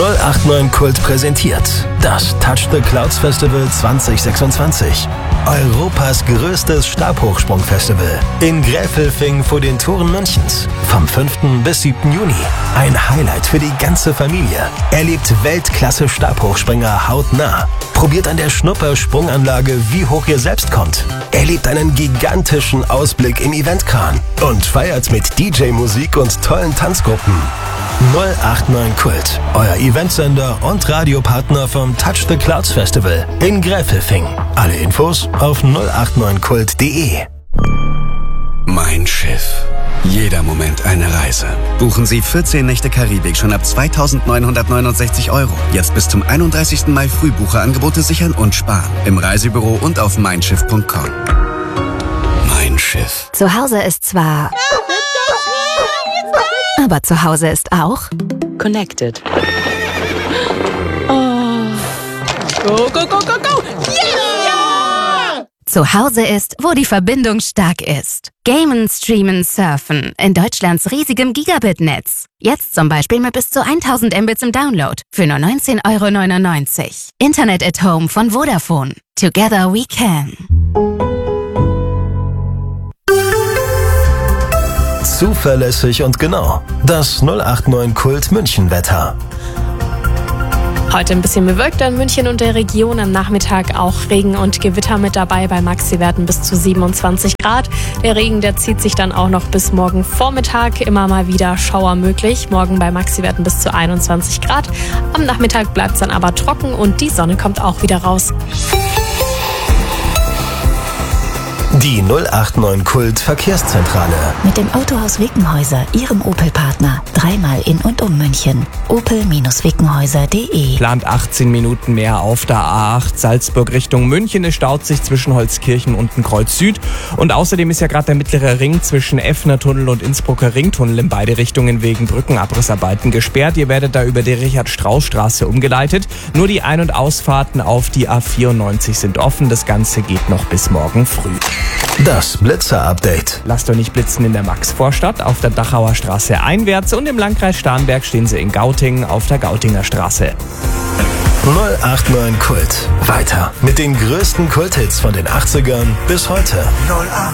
089 Kult präsentiert das Touch the Clouds Festival 2026. Europas größtes Stabhochsprung-Festival in Gräfelfing vor den Toren Münchens. Vom 5. bis 7. Juni. Ein Highlight für die ganze Familie. Erlebt Weltklasse-Stabhochspringer hautnah. Probiert an der Schnupper-Sprunganlage, wie hoch ihr selbst kommt. Erlebt einen gigantischen Ausblick im Eventkran. Und feiert mit DJ-Musik und tollen Tanzgruppen. 089 Kult, euer Eventsender und Radiopartner vom Touch the Clouds Festival in Gräfelfing. Alle Infos auf 089kult.de. Mein Schiff. Jeder Moment eine Reise. Buchen Sie 14 Nächte Karibik schon ab 2.969 €. Jetzt bis zum 31. Mai Frühbucherangebote sichern und sparen. Im Reisebüro und auf meinschiff.com. Mein Schiff. Zu Hause ist zwar... Aber zu Hause ist auch... Connected. Oh. Go, go, go, go, go! Yeah! Zu Hause ist, wo die Verbindung stark ist. Gamen, streamen, surfen. In Deutschlands riesigem Gigabit-Netz. Jetzt zum Beispiel mit bis zu 1000 Mbits im Download. Für nur 19,99 €. Internet at Home von Vodafone. Together we can. Zuverlässig und genau. Das 089 Kult München-Wetter. Heute ein bisschen bewölkt in München und der Region. Am Nachmittag auch Regen und Gewitter mit dabei. Bei Maxi-Werten bis zu 27 Grad. Der Regen, der zieht sich dann auch noch bis morgen Vormittag. Immer mal wieder Schauer möglich. Morgen bei Maxi-Werten bis zu 21 Grad. Am Nachmittag bleibt es dann aber trocken und die Sonne kommt auch wieder raus. Die 089 Kult Verkehrszentrale. Mit dem Autohaus Wickenhäuser, Ihrem Opel-Partner. Dreimal in und um München. opel-wickenhäuser.de. Plant 18 Minuten mehr auf der A8 Salzburg Richtung München. Es staut sich zwischen Holzkirchen und dem Kreuz Süd. Und außerdem ist ja gerade der mittlere Ring zwischen Effner-Tunnel und Innsbrucker Ringtunnel in beide Richtungen wegen Brückenabrissarbeiten gesperrt. Ihr werdet da über die Richard-Strauß-Straße umgeleitet. Nur die Ein- und Ausfahrten auf die A94 sind offen. Das Ganze geht noch bis morgen früh. Das Blitzer-Update. Lasst euch nicht blitzen in der Maxvorstadt, auf der Dachauer Straße einwärts und im Landkreis Starnberg stehen sie in Gautingen auf der Gautinger Straße. 089 Kult. Weiter mit den größten Kulthits von den 80ern bis heute.